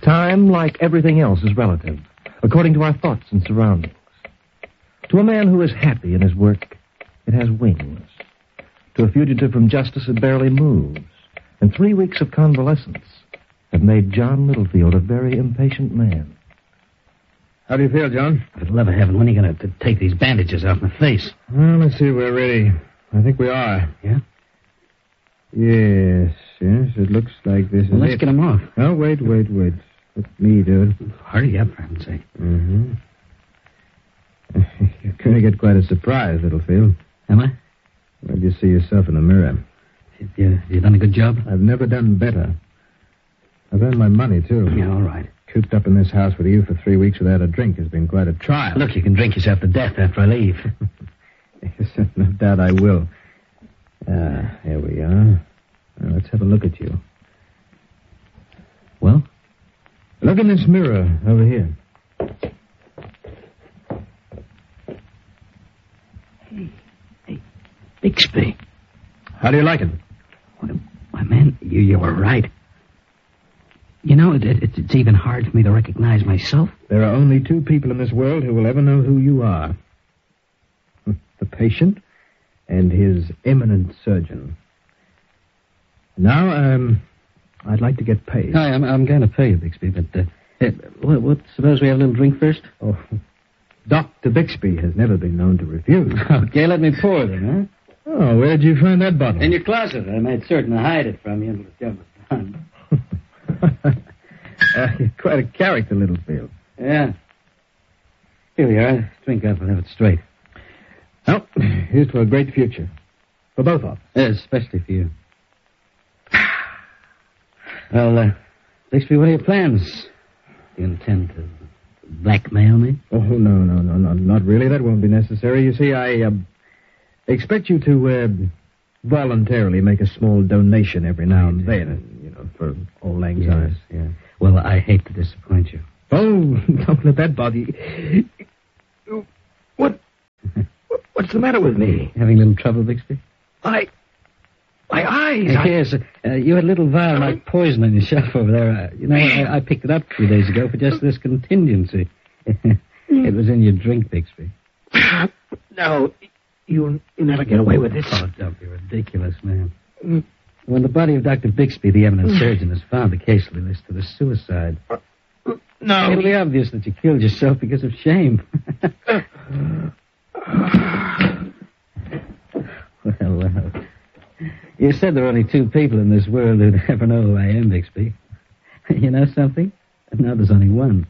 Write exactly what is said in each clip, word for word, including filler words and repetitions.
Time, like everything else, is relative, according to our thoughts and surroundings. To a man who is happy in his work, it has wings. To a fugitive from justice, it barely moves. And three weeks of convalescence have made John Littlefield a very impatient man. How do you feel, John? For the love of heaven, when are you going to take these bandages off my face? Well, let's see. We're ready. I think we are. Yeah? Yes, yes. It looks like this is Well, let's it. get them off. Oh, wait, wait, wait. Let me do it. Hurry up, for heaven's sake. Mm-hmm. You're going to get quite a surprise, Littlefield. Am I? When you see yourself in the mirror. Have you, have you done a good job? I've never done better. I've earned my money, too. Yeah, all right. Cooped up in this house with you for three weeks without a drink has been quite a trial. Look, you can drink yourself to death after I leave. Yes, no doubt I will. Ah, here we are. Now, let's have a look at you. Well? Look in this mirror over here. Hey, hey, Bixby. How do you like it? Why, why man, you, you were right. You know, it, it, it's even hard for me to recognize myself. There are only two people in this world who will ever know who you are. The patient and his eminent surgeon. Now, um, I'd like to get paid. Hi, I'm, I'm going to pay you, Bixby, but, uh, uh, what, what, suppose we have a little drink first? Oh, Doctor Bixby has never been known to refuse. Okay, let me pour then, huh? Oh, where'd you find that bottle? In your closet. I made certain to hide it from you until the job was done. uh, you're quite a character, Littlefield. Yeah. Here we are. Drink up and have it straight. Well, here's to a great future. For both of us. Yes, especially for you. Well, uh, Bixby, what are your plans? You intend to blackmail me? Oh, no, no, no, no, not really. That won't be necessary. You see, I uh, expect you to uh, voluntarily make a small donation every now and then, you know, for Old Lang Syne. Yes, yeah. Well, I hate to disappoint you. Oh, don't let that bother you. What? What's the matter with me? Having a little trouble, Bixby? I... My eyes! Uh, I... Yes, uh, you had a little vial like poison on your shelf over there. Uh, you know, I, I picked it up a few days ago for just this contingency. It was in your drink, Bixby. No, you you never get away with this. Oh, don't be ridiculous, man. When the body of Doctor Bixby, the eminent surgeon, is found, the case will be listed as suicide. No. It'll be obvious that you killed yourself because of shame. Well, well. You said there are only two people in this world who'd ever know who I am, Bixby. You know something? Now there's only one.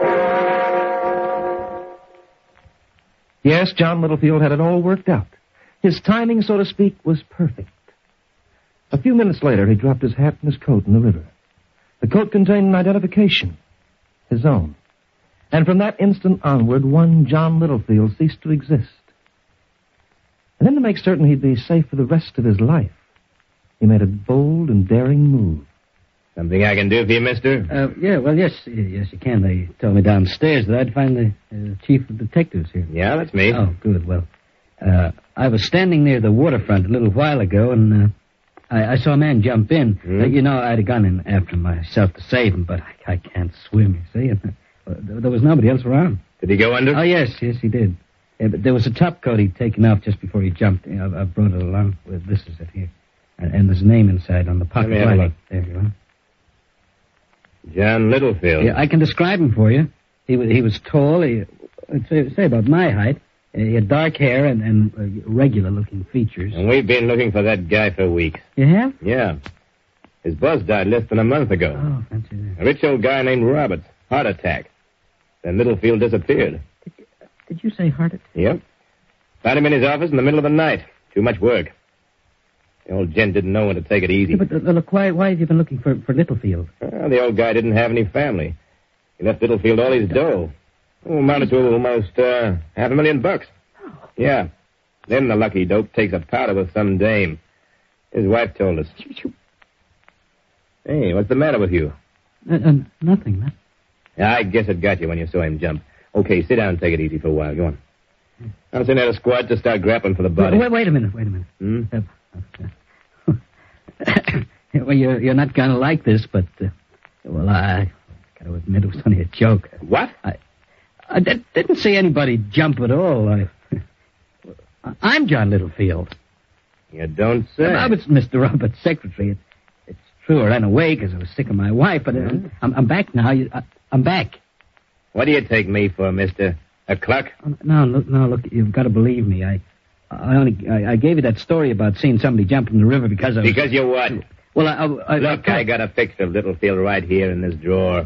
Yes, John Littlefield had it all worked out. His timing, so to speak, was perfect. A few minutes later, he dropped his hat and his coat in the river. The coat contained an identification, his own. And from that instant onward, one John Littlefield ceased to exist. And then to make certain he'd be safe for the rest of his life, he made a bold and daring move. Something I can do for you, mister? Uh, yeah, well, yes, yes, you can. They told me downstairs that I'd find the uh, chief of detectives here. Yeah, that's me. Oh, good. Well, uh, I was standing near the waterfront a little while ago, and uh, I, I saw a man jump in. Hmm? Uh, you know, I'd have gone in after him myself to save him, but I, I can't swim, you see. And, uh, there was nobody else around. Did he go under? Oh, yes, yes, he did. Yeah, but there was a top coat he'd taken off just before he jumped. You know, I, I brought it along. Well, this is it here. And, and there's a name inside on the pocket Let me have a lining. look. There you are. John Littlefield. Yeah, I can describe him for you. He was he was tall. He I'd say, say about my height. Uh, he had dark hair and, and uh, regular-looking features. And we've been looking for that guy for weeks. You have? Yeah. His boss died less than a month ago. Oh, fancy that. A rich old guy named Roberts. Heart attack. Then Littlefield disappeared. Did you, did you say heart attack? Yep. Found him in his office in the middle of the night. Too much work. The old gent didn't know when to take it easy. Yeah, but uh, look, why why have you been looking for, for Littlefield? Well, the old guy didn't have any family. He left Littlefield all his dough. Oh, amounted to almost uh, half a million bucks. Yeah. Then the lucky dope takes a powder with some dame. His wife told us. Hey, what's the matter with you? Uh, uh, nothing, man. I guess it got you when you saw him jump. Okay, sit down and take it easy for a while. Go on. I'll send out a squad to start grappling for the body. Wait, wait a minute, wait a minute. Hmm? Uh, well, you're, you're not going to like this, but, uh, well, I got to admit it was only a joke. What? I, I d- didn't see anybody jump at all. I, I'm John Littlefield. You don't say. I was Mister Roberts' secretary. It, it's true, I ran away because I was sick of my wife, but uh, I'm, I'm back now. You, I, I'm back. What do you take me for, mister? A clerk? Oh, no, look, no, look, you've got to believe me. I, I only, I, I gave you that story about seeing somebody jump in the river because I was... Because you what? Well, I... I, I Look, I, I got a picture of Littlefield right here in this drawer.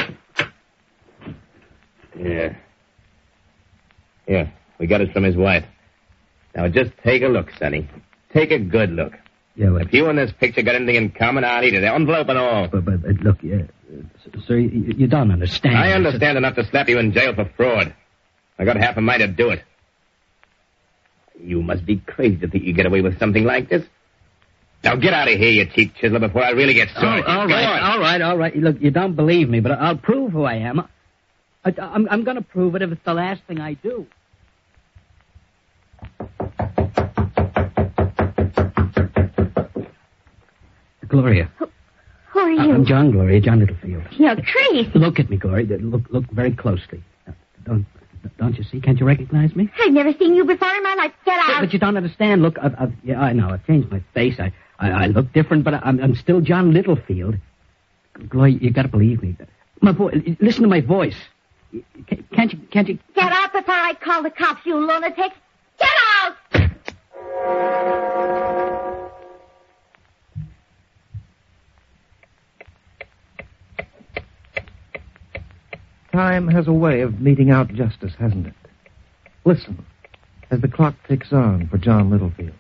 Yeah. Yeah, we got it from his wife. Now, just take a look, Sonny. Take a good look. Yeah, well... If you and this picture got anything in common, I'll eat it. Envelope and all. But, but, but look, yeah, uh, sir, you, you don't understand. I understand enough to slap you in jail for fraud. I got half a mind to do it. You must be crazy to think you get away with something like this. Now get out of here, you cheap chiseler, before I really get sore. Oh, all right, on. all right, all right. Look, you don't believe me, but I'll prove who I am. I, I'm, I'm going to prove it if it's the last thing I do. Gloria. Who, who are you? I'm John, Gloria, John Littlefield. You're crazy. Look at me, Gloria. Look, look very closely. Don't, don't you see? Can't you recognize me? I've never seen you before in my life. Get out. But, but you don't understand. Look, I've, I've, yeah, I know. I've changed my face. I, I, I look different, but I'm, I'm still John Littlefield. Gloria, you got to believe me. My voice. Listen to my voice. Can't you? Can't you? Get out before I call the cops, you lunatic. Get out! Time has a way of meting out justice, hasn't it? Listen, as the clock ticks on for John Littlefield.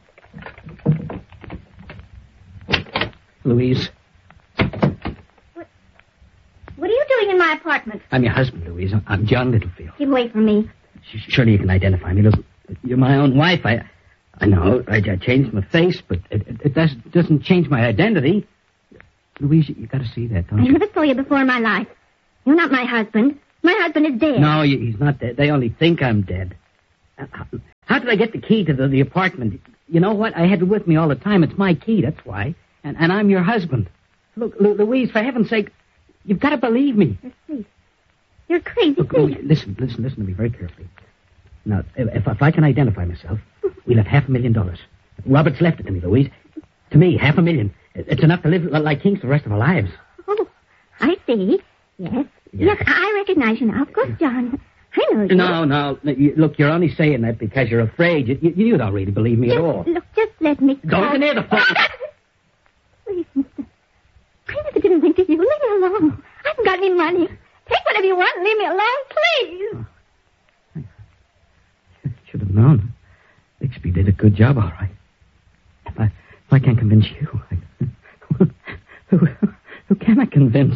Louise. What, what are you doing in my apartment? I'm your husband, Louise. I'm John Littlefield. Keep away from me. Surely you can identify me. Listen, you're my own wife. I, I know. I, I changed my face, but it, it, it does, doesn't change my identity. Louise, you, you got to see that, don't I you? never saw you before in my life. You're not my husband. My husband is dead. No, you, he's not dead. They only think I'm dead. Uh, How, how did I get the key to the, the apartment? You know what? I had it with me all the time. It's my key, that's why. And, and I'm your husband. Look, Lu- Louise, for heaven's sake, you've got to believe me. You're crazy. You're crazy. Look, Louise, listen, listen, listen to me very carefully. Now, if, if I can identify myself, we'll have half a million dollars. Robert's left it to me, Louise. To me, half a million. It's enough to live like kings for the rest of our lives. Oh, I see. Yes. Yeah. Yes, I recognize you now. Of course, John. I know you. No, no. You, look, you're only saying that because you're afraid. You, you, you don't really believe me just, at all. Look, just let me Don't call. go near the phone. Please, mister. I never didn't think of you. Leave me alone. I haven't got any money. Take whatever you want and leave me alone, please. Should have known. Bixby did a good job, all right. If I, if I can't convince you, I, who, who can I convince?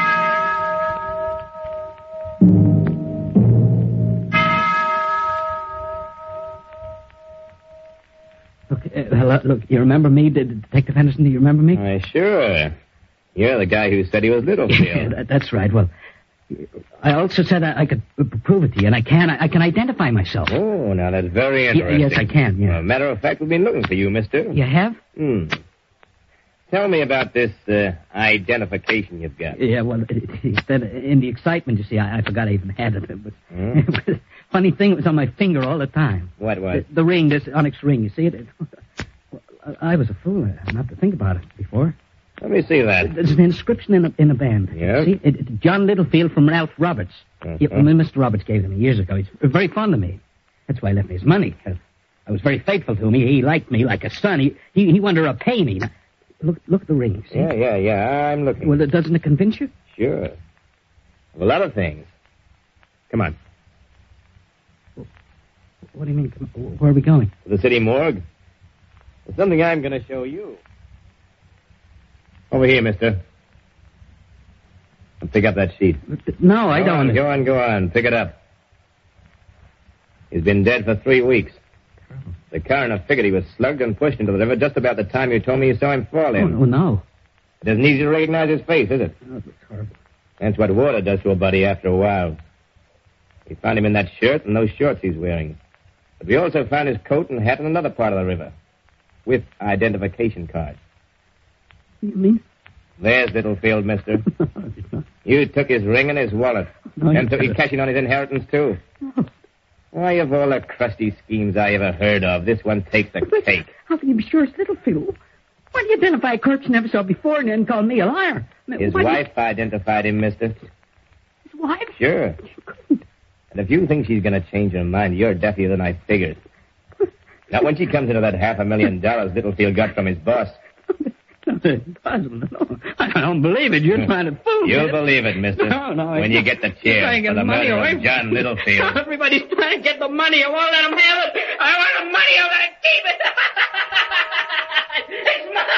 Look, uh, hello, look, you remember me, Did Detective Henderson? Do you remember me? Why, sure. You're the guy who said he was Littlefield. Yeah, that, that's right. Well, I also said I, I could p- prove it to you, and I can. I, I can identify myself. Oh, now that's very Yeah, interesting. yes, I can, yeah. Well, matter of fact, we've been looking for you, mister. You have? Hmm. Tell me about this uh, identification you've got. Yeah, well, it, it, instead, in the excitement, you see, I, I forgot I even had it. But, Hmm? but funny thing, it was on my finger all the time. What was? The, the ring, this onyx ring, you see it? it I was a fool uh, not to think about it before. Let me see that. There's an inscription in a, in a band. Yeah? See, it, it, John Littlefield from Ralph Roberts. Uh-huh. Yeah, well, Mister Roberts gave it to me years ago. He's very fond of me. That's why he left me his money. I, I was very faithful to him. He, he liked me like a son. He, he, he wanted to repay me. Now, look, look at the ring. See? Yeah, yeah, yeah. I'm looking. Well, doesn't it convince you? Sure. A lot of things. Come on. What do you mean? Come on, where are we going? To the city morgue. There's something I'm going to show you. Over here, mister. Pick up that sheet. No, I Go don't. on, go on, go on. Pick it up. He's been dead for three weeks. The coroner figured he was slugged and pushed into the river just about the time you told me you saw him fall in. Oh, no. It isn't easy to recognize his face, is it? Oh, that's horrible. That's what water does to a buddy after a while. We found him in that shirt and those shorts he's wearing. But we also found his coat and hat in another part of the river. With identification cards. You mean? There's Littlefield, mister. No, it's not. You took his ring and his wallet. No, and you took his didn't. cashing on his inheritance, too. Why, of all the crusty schemes I ever heard of, this one takes the But cake. how can you be sure it's Littlefield? Why do you identify a clerk you never saw before and then call me a liar? I mean, His why do you- wife identified him, mister. His wife? Sure. You couldn't. And if you think she's going to change her mind, you're deafier than I figured. Now, when she comes into that half a million dollars Littlefield got from his boss, That's impossible. No, I don't believe it. You're trying to fool me. you'll believe it, mister. No, no. I when you get the You're chair trying to for get the money murder away of from John me. Littlefield. Everybody's trying to get the money. I won't let them have it. I want the money. I'm going to keep it. It's mine.